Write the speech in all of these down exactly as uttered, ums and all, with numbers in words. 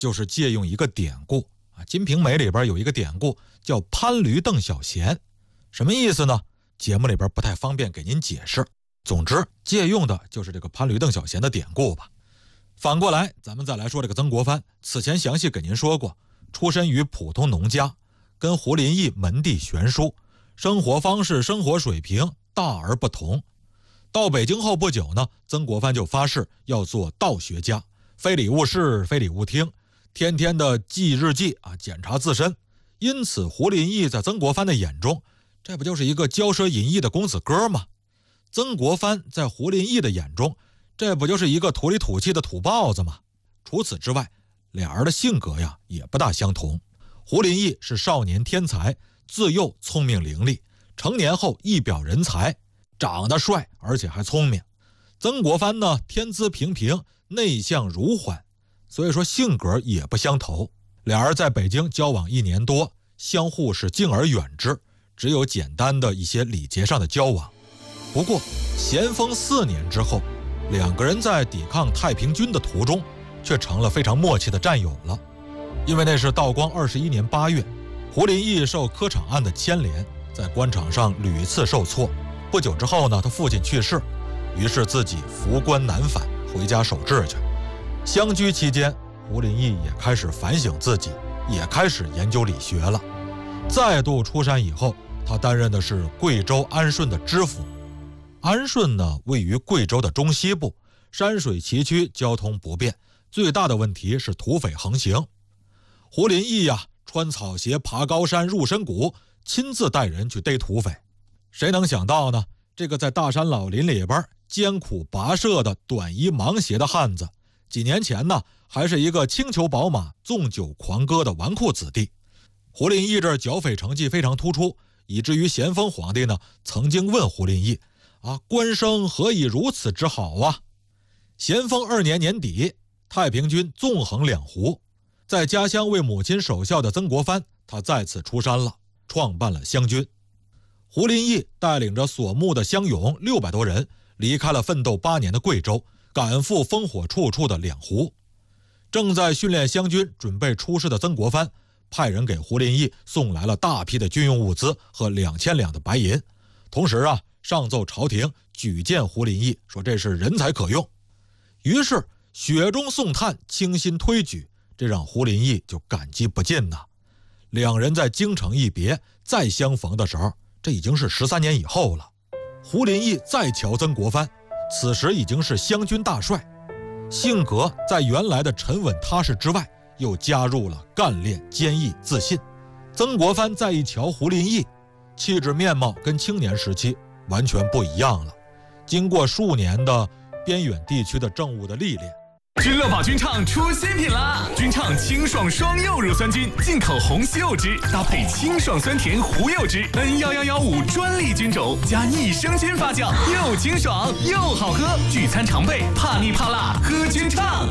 就是借用一个典故啊，《金瓶梅》里边有一个典故叫潘驴邓小闲，什么意思呢？节目里边不太方便给您解释，总之借用的就是这个潘驴邓小闲的典故吧。反过来咱们再来说这个曾国藩，此前详细给您说过，出身于普通农家，跟胡林翼门第悬殊，生活方式生活水平大而不同。到北京后不久呢，曾国藩就发誓要做道学家，非礼勿视，非礼勿听，天天的记日记啊，检查自身。因此胡林翼在曾国藩的眼中，这不就是一个骄奢淫逸的公子哥吗？曾国藩在胡林翼的眼中，这不就是一个土里土气的土豹子吗？除此之外，俩人的性格呀也不大相同。胡林翼是少年天才，自幼聪明伶俐，成年后一表人才，长得帅而且还聪明。曾国藩呢，天资平平，内向儒缓，所以说性格也不相投。俩人在北京交往一年多，相互是敬而远之，只有简单的一些礼节上的交往。不过咸丰四年之后，两个人在抵抗太平军的途中却成了非常默契的战友了。因为那是道光二十一年八月，胡林翼受科场案的牵连，在官场上屡次受挫。不久之后呢，他父亲去世，于是自己扶官南返，回家守制去。相居期间，胡林翼也开始反省自己，也开始研究理学了。再度出山以后，他担任的是贵州安顺的知府。安顺呢，位于贵州的中西部，山水崎岖，交通不便，最大的问题是土匪横行。胡林翼呀，穿草鞋爬高山入深谷，亲自带人去逮土匪。谁能想到呢，这个在大山老林里边艰苦跋涉的短衣盲鞋的汉子，几年前呢还是一个轻裘宝马纵酒狂歌的纨绔子弟。胡林翼这剿匪成绩非常突出，以至于咸丰皇帝呢曾经问胡林翼啊，官生何以如此之好啊？咸丰二年年底，太平军纵横两湖，在家乡为母亲守孝的曾国藩，他再次出山了，创办了湘军。胡林翼带领着所募的乡勇六百多人，离开了奋斗八年的贵州，赶赴烽火处处的两湖。正在训练湘军准备出师的曾国藩，派人给胡林翼送来了大批的军用物资和两千两的白银，同时啊，上奏朝廷举荐胡林翼，说这是人才可用。于是雪中送炭，倾心推举，这让胡林翼就感激不尽呐。两人在京城一别，再相逢的时候，这已经是十三年以后了。胡林翼再瞧曾国藩，此时已经是湘军大帅，性格在原来的沉稳踏实之外，又加入了干练坚毅自信。曾国藩再一瞧胡林翼，气质面貌跟青年时期完全不一样了。经过数年的边远地区的政务的历练， 君乐宝君畅出新品啦！君畅清爽双柚乳酸菌，进口红西柚汁，搭配清爽酸甜胡柚汁 N 一一一五专利菌种，加益生菌发酵，又清爽又好喝，聚餐常备，怕腻怕辣，喝君畅。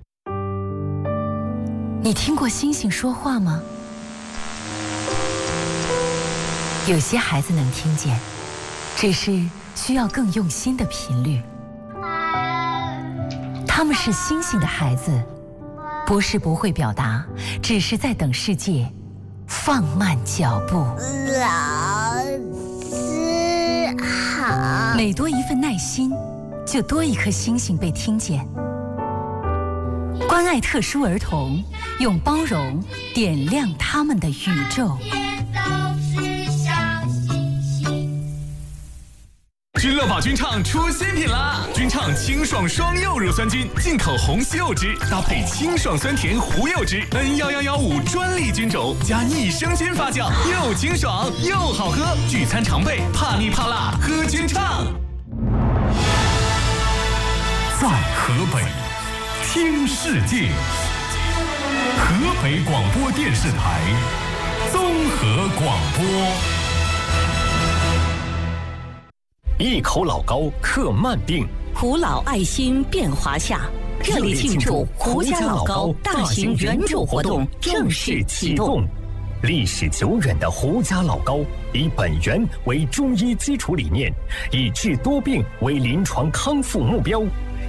你听过星星说话吗？有些孩子能听见，只是需要更用心的频率。他们是星星的孩子，不是不会表达，只是在等世界放慢脚步。 老师好。 每多一份耐心，就多一颗星星被听见。关爱特殊儿童，用包容点亮他们的宇宙。 君乐宝君畅出新品啦！君畅清爽双柚乳酸菌，进口红西柚汁，搭配清爽酸甜胡柚汁 N 一一一五专利菌种，加益生菌发酵，又清爽又好喝，聚餐常备，怕腻怕辣，喝君畅。 在河北听世界，河北广播电视台综合广播。 一口老高克慢病， 胡老爱心变华夏，热烈庆祝胡家老高大型援助活动正式启动。 历史久远的胡家老高，以本源为中医基础理念，以治多病为临床康复目标，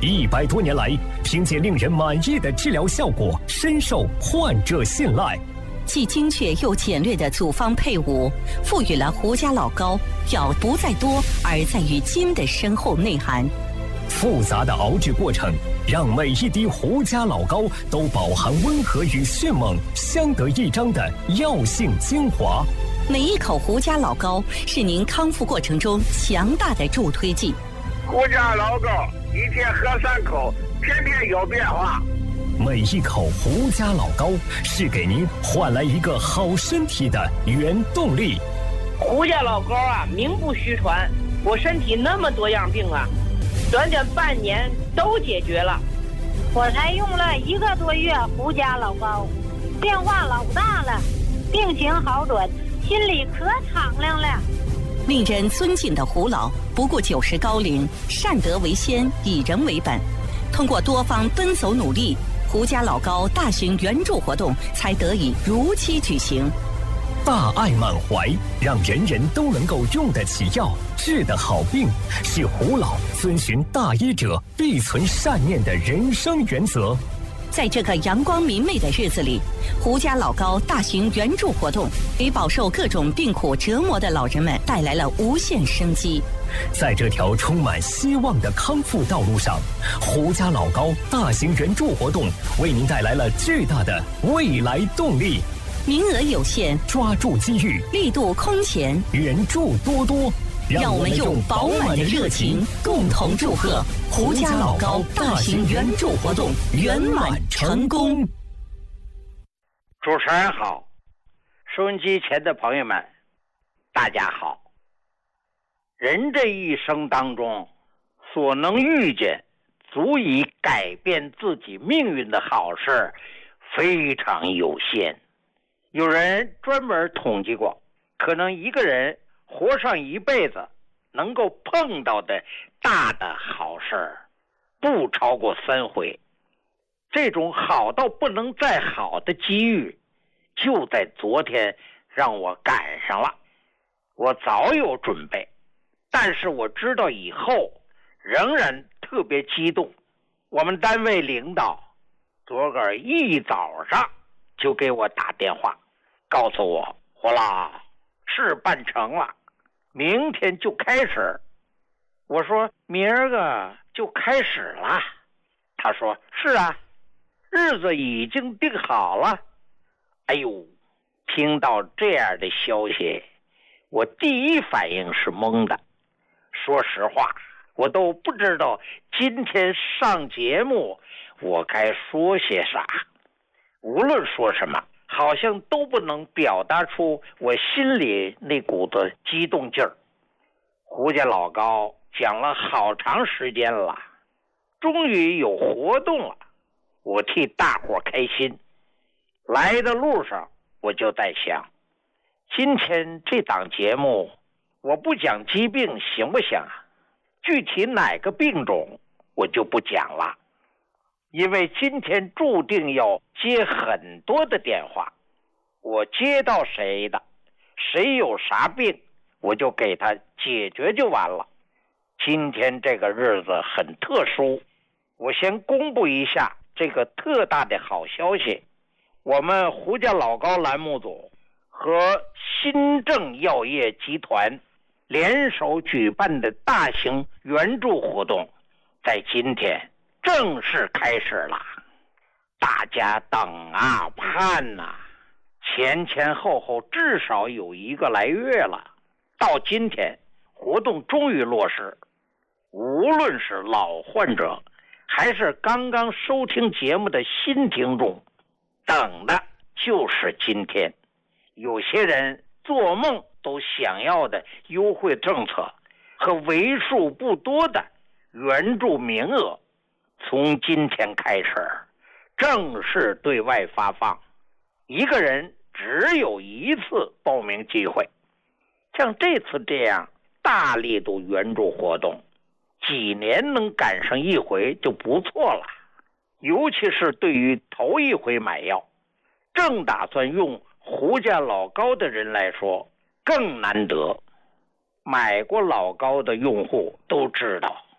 一百多年来，凭借令人满意的治疗效果，深受患者信赖。 既精确又简略的组方配伍，赋予了胡家老膏要不在多，而在于精的深厚内涵。 复杂的熬制过程，让每一滴胡家老膏都饱含温和与迅猛相得益彰的药性精华。 每一口胡家老膏是您康复过程中强大的助推剂。 胡家老膏一天喝三口，天天有变化。 每一口胡家老膏是给您换来一个好身体的原动力。 胡家老膏啊，名不虚传，我身体那么多样病啊，短短半年都解决了。 我才用了一个多月胡家老膏，变化老大了，病情好转，心里可敞亮了。 令人尊敬的胡老，不顾九十高龄，善德为先，以人为本。通过多方奔走努力，胡家老膏大型援助活动才得以如期举行。 大爱满怀，让人人都能够用得起药，治得好病，是胡老遵循大医者必存善念的人生原则。 在这个阳光明媚的日子里，胡家老膏大型援助活动给饱受各种病苦折磨的老人们带来了无限生机。 在这条充满希望的康复道路上，胡家老膏大型援助活动为您带来了巨大的未来动力。 名额有限， 抓住机遇， 力度空前， 援助多多。 让我们用饱满的热情，共同祝贺胡家老膏大型援助活动圆满成功。 主持人好，收音机前的朋友们，大家好。人这一生当中，所能遇见足以改变自己命运的好事非常有限。有人专门统计过，可能一个人活上一辈子能够碰到的大的好事不超过三回。这种好到不能再好的机遇就在昨天让我赶上了。我早有准备，但是我知道以后仍然特别激动。我们单位领导昨个一早上就给我打电话，告诉我胡老事办成了，明天就开始。我说明儿个就开始了。他说是啊，日子已经定好了。哎呦，听到这样的消息，我第一反应是懵的。说实话，我都不知道今天上节目我该说些啥。无论说什么，好像都不能表达出我心里那股子激动劲儿。胡家老高讲了好长时间了，终于有活动了，我替大伙开心。来的路上我就在想，今天这档节目我不讲疾病行不行啊？具体哪个病种我就不讲了，因为今天注定要接很多的电话。我接到谁的，谁有啥病，我就给他解决就完了。今天这个日子很特殊，我先公布一下这个特大的好消息。我们胡家老高栏目组和新政药业集团联手举办的大型援助活动在今天正式开始了。大家等啊盼啊，前前后后至少有一个来月了，到今天活动终于落实。无论是老患者还是刚刚收听节目的新听众，等的就是今天。有些人做梦都想要的优惠政策和为数不多的援助名额，从今天开始正式对外发放。一个人只有一次报名机会，像这次这样大力度援助活动，几年能赶上一回就不错了。尤其是对于头一回买药，正打算用胡家老高的人来说更难得。买过老高的用户都知道，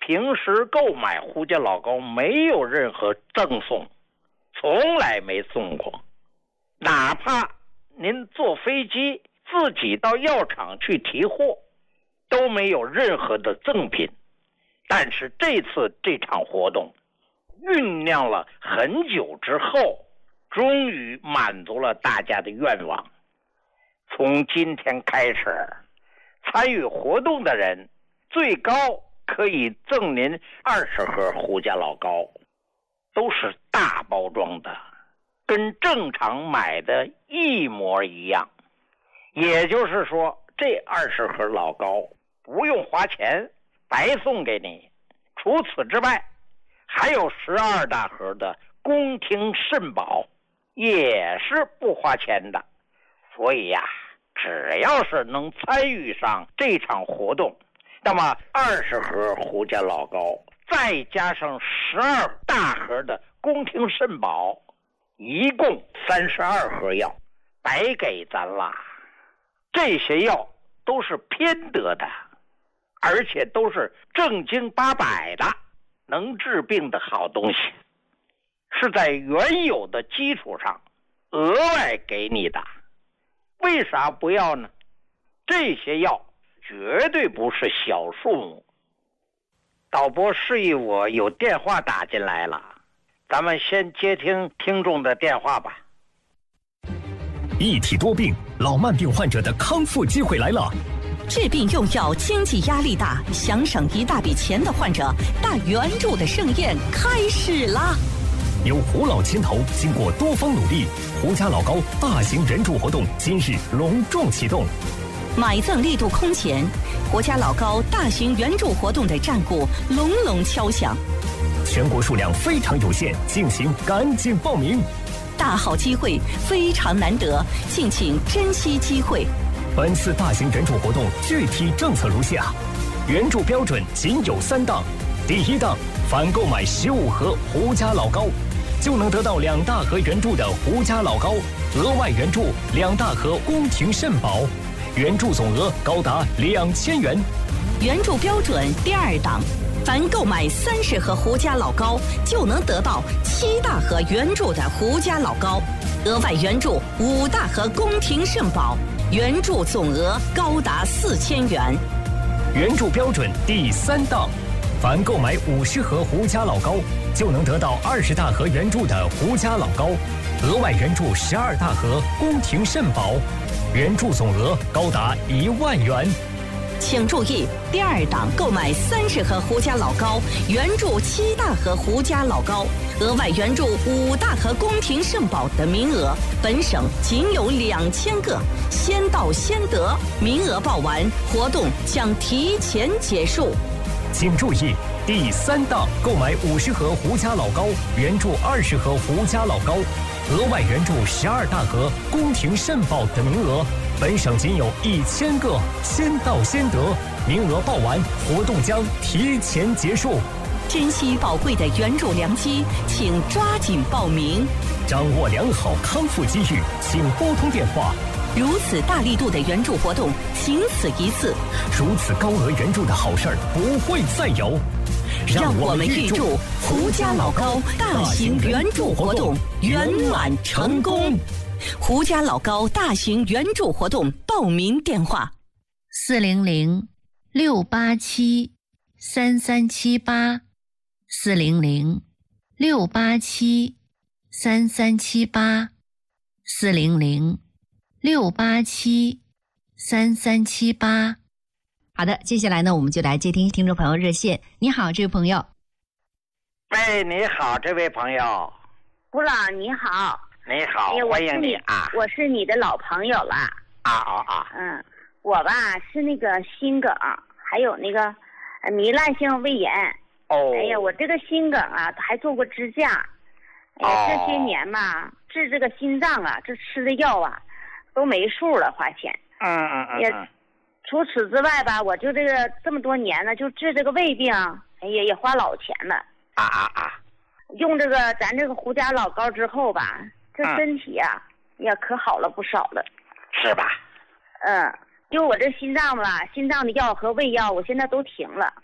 平时购买胡家老高没有任何赠送，从来没送过。哪怕您坐飞机自己到药厂去提货，都没有任何的赠品。但是这次这场活动酝酿了很久之后，终于满足了大家的愿望。从今天开始，参与活动的人最高可以赠您二十盒胡家老高，都是大包装的，跟正常买的一模一样。也就是说，这二十盒老高不用花钱，白送给你。除此之外，还有十二大盒的宫廷肾宝，也是不花钱的。所以呀、啊，只要是能参与上这场活动，那么二十盒胡家老高，再加上十二大盒的宫廷肾宝，一共三十二盒药，白给咱啦。这些药都是偏得的，而且都是正经八百的，能治病的好东西，是在原有的基础上额外给你的。为啥不要呢？这些药绝对不是小数目。导播示意我有电话打进来了，咱们先接听听众的电话吧。 一体多病，老慢病患者的康复机会来了。 治病用药经济压力大，想省一大笔钱的患者，大援助的盛宴开始啦！ 由胡老牵头，经过多方努力，胡家老高大型援助活动今日隆重启动。 买赠力度空前，胡家老高大型援助活动的战鼓隆隆敲响。 全国数量非常有限，敬请赶紧报名。 大好机会非常难得，敬请珍惜机会。 本次大型援助活动具体政策如下：援助标准仅有三档。第一档，凡购买十五盒胡家老高，就能得到两大盒援助的胡家老高，额外援助两大盒宫廷肾宝，援助总额高达两千元。 援助标准第二档，凡购买三十盒胡家老高，就能得到七大盒援助的胡家老高，额外援助五大盒宫廷肾宝，援助总额高达四千元。 援助标准第三档，凡购买五十盒胡家老高，就能得到二十大盒援助的胡家老高，额外援助十二大盒宫廷肾宝，援助总额高达一万元。 请注意，第二档购买三十盒胡家老高，援助七大盒胡家老高，额外援助五大盒宫廷肾宝的名额，本省仅有两千个，先到先得，名额报完，活动将提前结束。 请注意，第三档购买五十盒胡家老高，援助二十盒胡家老高，额外援助十二大盒宫廷肾宝的名额，本省仅有一千个，先到先得，名额报完，活动将提前结束。 珍惜宝贵的援助良机，请抓紧报名。 掌握良好康复机遇，请拨通电话。 如此大力度的援助活动，仅此一次。 如此高额援助的好事儿不会再有。 让我们预祝胡家老高大型援助活动圆满成功。胡家老高大型援助活动报名电话： 四零零六八七三三七八，四零零六八七三三七八，四零零六八七三三七八。 好的，接下来呢，我们就来接听听众朋友热线。你好，这位朋友。 喂，你好，这位朋友。 胡老你好。 你好，哎、欢迎你啊！ 我是你的老朋友了。 啊啊啊！ 嗯，我吧是那个心梗，还有那个糜烂性胃炎。 哦。 哎呀，我这个心梗啊，还做过支架。哎呀，这些年嘛，治这个心脏啊，这吃的药啊，都没数了，花钱。 嗯嗯嗯。 也，除此之外吧，我就这个这么多年呢，就治这个胃病，哎呀，也花老钱了。 啊啊啊！ 用这个咱这个胡家老高之后吧。这身体呀、啊嗯，也可好了不少了， 是吧？ 嗯，就我这心脏吧，心脏的药和胃药，我现在都停了。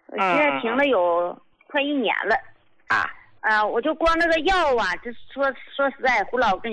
我现在停了有快一年了。 啊。 啊，我就光那个药啊，这说说实在，胡老跟你。